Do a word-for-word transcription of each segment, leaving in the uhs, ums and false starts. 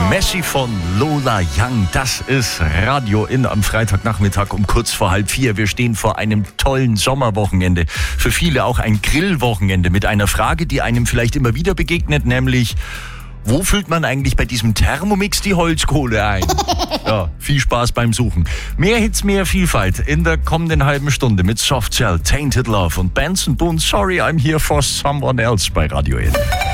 Messi von Lola Young, das ist Radio In am Freitagnachmittag um kurz vor halb vier. Wir stehen vor einem tollen Sommerwochenende. Für viele auch ein Grillwochenende mit einer Frage, die einem vielleicht immer wieder begegnet, nämlich: Wo füllt man eigentlich bei diesem Thermomix die Holzkohle ein? Ja, viel Spaß beim Suchen. Mehr Hits, mehr Vielfalt in der kommenden halben Stunde mit Softshell, Tainted Love und Benson Boone, Sorry I'm Here for Someone Else bei Radio In.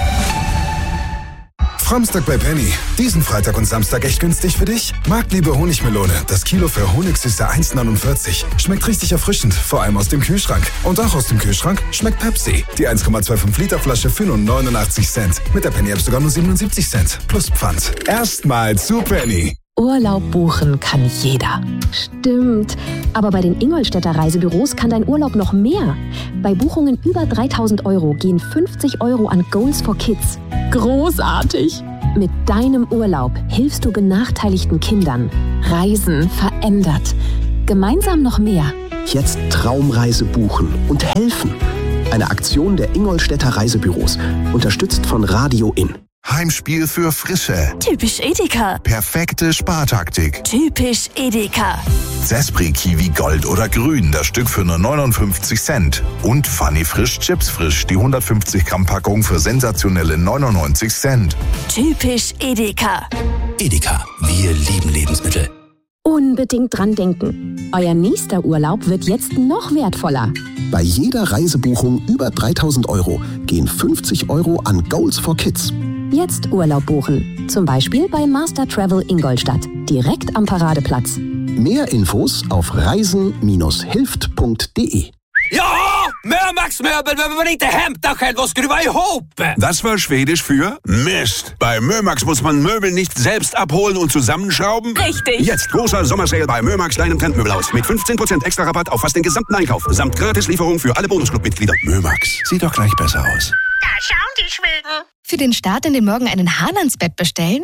Framstag bei Penny. Diesen Freitag und Samstag echt günstig für dich? Marktliebe Honigmelone. Das Kilo für Honigsüße eins Komma neunundvierzig. Schmeckt richtig erfrischend, vor allem aus dem Kühlschrank. Und auch aus dem Kühlschrank schmeckt Pepsi. Die eins Komma fünfundzwanzig Liter Flasche für nur neunundachtzig Cent. Mit der Penny App sogar nur siebenundsiebzig Cent. Plus Pfand. Erstmal zu Penny. Urlaub buchen kann jeder. Stimmt. Aber bei den Ingolstädter Reisebüros kann dein Urlaub noch mehr. Bei Buchungen über dreitausend Euro gehen fünfzig Euro an Goals for Kids. Großartig! Mit deinem Urlaub hilfst du benachteiligten Kindern. Reisen verändert. Gemeinsam noch mehr. Jetzt Traumreise buchen und helfen. Eine Aktion der Ingolstädter Reisebüros. Unterstützt von Radio In. Heimspiel für Frische. Typisch Edeka. Perfekte Spartaktik. Typisch Edeka. Zespri Kiwi Gold oder Grün, das Stück für nur neunundfünfzig Cent. Und Funny Frisch Chips Frisch, die hundertfünfzig Gramm Packung für sensationelle neunundneunzig Cent. Typisch Edeka. Edeka, wir lieben Lebensmittel. Unbedingt dran denken. Euer nächster Urlaub wird jetzt noch wertvoller. Bei jeder Reisebuchung über dreitausend Euro gehen fünfzig Euro an Goals for Kids. Jetzt Urlaub buchen. Zum Beispiel bei Master Travel Ingolstadt. Direkt am Paradeplatz. Mehr Infos auf reisen Bindestrich hilft Punkt de. Ja, Mömax-Möbel, wenn man nicht hämt, dann kann was skruva ihop. Das war Schwedisch für Mist. Bei Mömax muss man Möbel nicht selbst abholen und zusammenschrauben. Richtig. Jetzt großer Sommersale bei Mömax, deinem Trendmöbelhaus. Mit fünfzehn Prozent extra Rabatt auf fast den gesamten Einkauf. Samt Gratislieferung für alle Bonusclub-Mitglieder. Mömax, sieht doch gleich besser aus. Da schauen die Schweden. Für den Start in den Morgen einen Hahn ans Bett bestellen?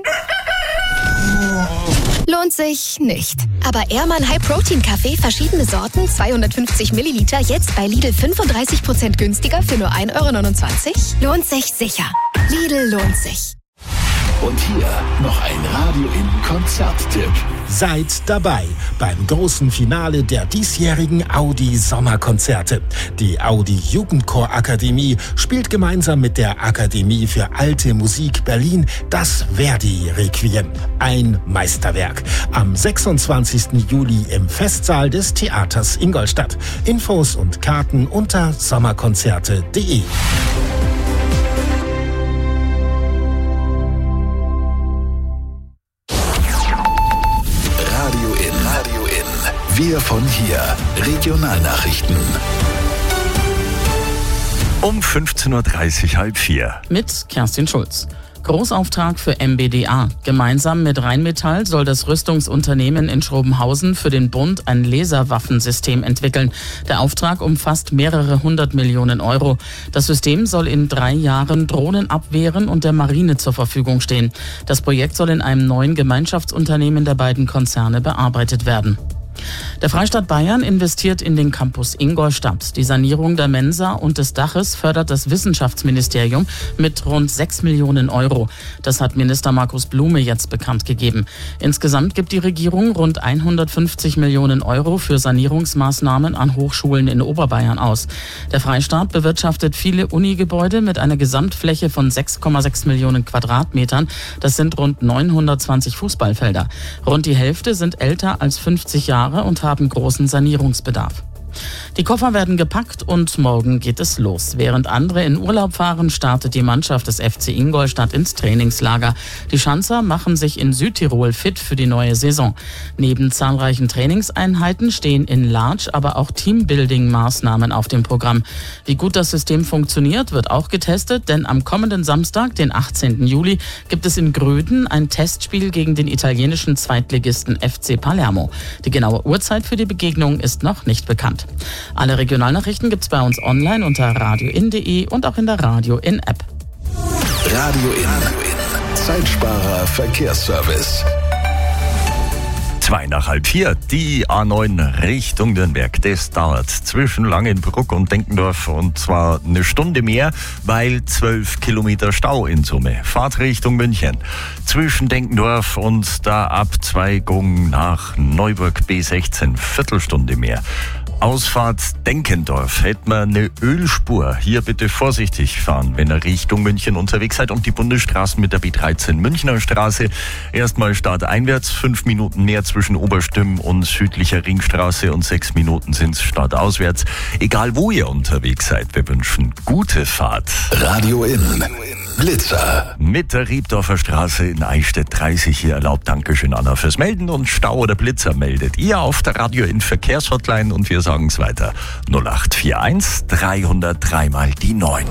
Lohnt sich nicht. Aber Ehrmann High Protein Kaffee, verschiedene Sorten, zweihundertfünfzig Milliliter, jetzt bei Lidl fünfunddreißig Prozent günstiger für nur ein Euro neunundzwanzig? Lohnt sich sicher. Lidl lohnt sich. Und hier noch ein Radio In Konzerttipp. Seid dabei beim großen Finale der diesjährigen Audi Sommerkonzerte. Die Audi Jugendchor-Akademie spielt gemeinsam mit der Akademie für Alte Musik Berlin das Verdi-Requiem. Ein Meisterwerk. Am sechsundzwanzigsten Juli im Festsaal des Theaters Ingolstadt. Infos und Karten unter sommerkonzerte punkt de. Wir von hier. Regionalnachrichten. Um fünfzehn Uhr dreißig, halb vier. Mit Kerstin Schulz. Großauftrag für M B D A. Gemeinsam mit Rheinmetall soll das Rüstungsunternehmen in Schrobenhausen für den Bund ein Laserwaffensystem entwickeln. Der Auftrag umfasst mehrere hundert Millionen Euro. Das System soll in drei Jahren Drohnen abwehren und der Marine zur Verfügung stehen. Das Projekt soll in einem neuen Gemeinschaftsunternehmen der beiden Konzerne bearbeitet werden. Der Freistaat Bayern investiert in den Campus Ingolstadt. Die Sanierung der Mensa und des Daches fördert das Wissenschaftsministerium mit rund sechs Millionen Euro. Das hat Minister Markus Blume jetzt bekannt gegeben. Insgesamt gibt die Regierung rund hundertfünfzig Millionen Euro für Sanierungsmaßnahmen an Hochschulen in Oberbayern aus. Der Freistaat bewirtschaftet viele Unigebäude mit einer Gesamtfläche von sechs Komma sechs Millionen Quadratmetern. Das sind rund neunhundertzwanzig Fußballfelder. Rund die Hälfte sind älter als fünfzig Jahre und haben großen Sanierungsbedarf. Die Koffer werden gepackt und morgen geht es los. Während andere in Urlaub fahren, startet die Mannschaft des F C Ingolstadt ins Trainingslager. Die Schanzer machen sich in Südtirol fit für die neue Saison. Neben zahlreichen Trainingseinheiten stehen in Large aber auch Teambuilding-Maßnahmen auf dem Programm. Wie gut das System funktioniert, wird auch getestet, denn am kommenden Samstag, den achtzehnten Juli, gibt es in Gröden ein Testspiel gegen den italienischen Zweitligisten F C Palermo. Die genaue Uhrzeit für die Begegnung ist noch nicht bekannt. Alle Regionalnachrichten gibt's bei uns online unter radio in punkt de und auch in der Radio In App. Radio In. Zeitsparer Verkehrsservice. Zwei nach halb vier, die A neun Richtung Nürnberg. Das dauert zwischen Langenbruck und Denkendorf und zwar eine Stunde mehr, weil zwölf Kilometer Stau in Summe. Fahrt Richtung München. Zwischen Denkendorf und der Abzweigung nach Neuburg B sechzehn, Viertelstunde mehr. Ausfahrt Denkendorf hätten wir eine Ölspur. Hier bitte vorsichtig fahren, wenn ihr Richtung München unterwegs seid. Und die Bundesstraßen mit der B dreizehn Münchner Straße. Erstmal Start einwärts, fünf Minuten mehr zwischen Oberstimm und südlicher Ringstraße und sechs Minuten sind es Start auswärts. Egal wo ihr unterwegs seid, wir wünschen gute Fahrt. Radio In. Blitzer. Mit der Riebdorfer Straße in Eichstätt dreißig hier erlaubt. Dankeschön, Anna, fürs Melden. Und Stau oder Blitzer meldet ihr auf der Radio In Verkehrshotline und wir sagen es weiter. null acht vier eins dreihundertdrei mal die neun.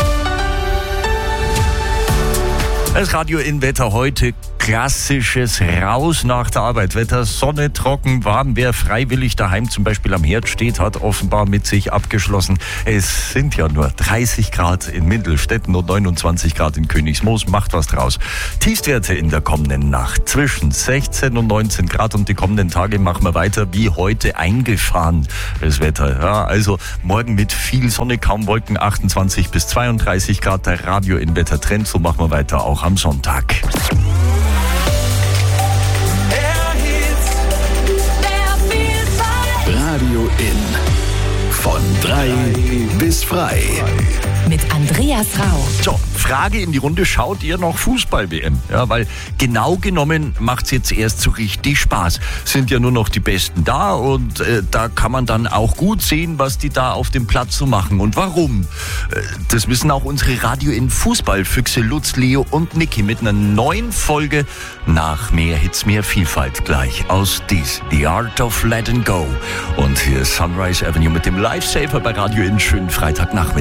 Das Radio in Wetter heute, klassisches Raus nach der Arbeit. Wetter, Sonne, trocken, warm. Wer freiwillig daheim zum Beispiel am Herd steht, hat offenbar mit sich abgeschlossen. Es sind ja nur dreißig Grad in Mindelstetten und neunundzwanzig Grad in Königsmoos. Macht was draus. Tiefstwerte in der kommenden Nacht zwischen sechzehn und neunzehn Grad und die kommenden Tage machen wir weiter wie heute eingefahren. Das Wetter, ja, also morgen mit viel Sonne, kaum Wolken, achtundzwanzig bis zweiunddreißig Grad. Der Radio in Wetter Trend, so machen wir weiter auch am Sonntag. Radio In. Von drei bis frei. Mit Andreas Rau. So, Frage in die Runde, schaut ihr noch Fußball-W M? Ja, weil genau genommen macht's jetzt erst so richtig Spaß. Sind ja nur noch die Besten da und äh, da kann man dann auch gut sehen, was die da auf dem Platz so machen und warum. Äh, das wissen auch unsere Radio in Fußballfüchse Lutz, Leo und Niki mit einer neuen Folge nach mehr Hits, mehr Vielfalt gleich aus dies, The Art of Letting Go. Und hier ist Sunrise Avenue mit dem Lifesaver bei Radio in. Schönen Freitagnachmittag.